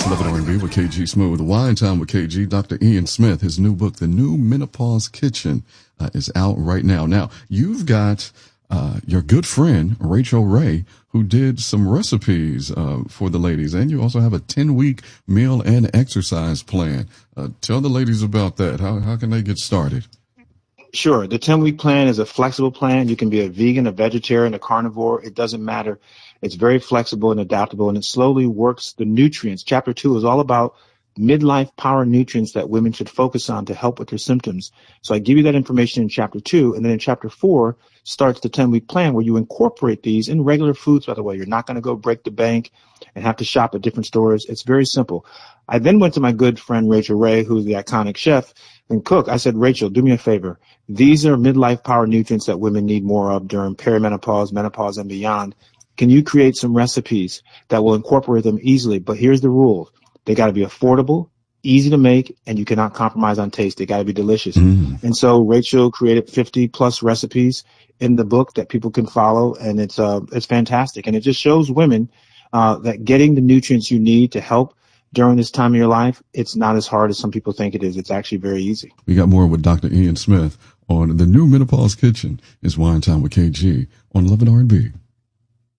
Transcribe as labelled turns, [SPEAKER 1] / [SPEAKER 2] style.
[SPEAKER 1] Love it R&B with KG Smooth. Wine Time with KG. Dr. Ian Smith, his new book, The New Menopause Kitchen, is out right now. Now, you've got your good friend, Rachel Ray, who did some recipes for the ladies. And you also have a 10-week meal and exercise plan. Tell the ladies about that. How can they get started?
[SPEAKER 2] Sure. The 10-week plan is a flexible plan. You can be a vegan, a vegetarian, a carnivore. It doesn't matter. It's very flexible and adaptable, and it slowly works the nutrients. Chapter 2 is all about midlife power nutrients that women should focus on to help with their symptoms. So I give you that information in Chapter 2, and then in Chapter 4 starts the 10-week plan where you incorporate these in regular foods, by the way. You're not going to go break the bank and have to shop at different stores. It's very simple. I then went to my good friend Rachel Ray, who's the iconic chef and cook. I said, Rachel, do me a favor. These are midlife power nutrients that women need more of during perimenopause, menopause, and beyond. Can you create some recipes that will incorporate them easily? But here's the rule. They got to be affordable, easy to make, and you cannot compromise on taste. They got to be delicious. And so Rachel created 50 plus recipes in the book that people can follow, and it's fantastic. And it just shows women that getting the nutrients you need to help during this time of your life, it's not as hard as some people think it is. It's actually very easy.
[SPEAKER 1] We got more with Dr. Ian Smith on The New Menopause Kitchen. It's Wine Time with KG on Love and R&B.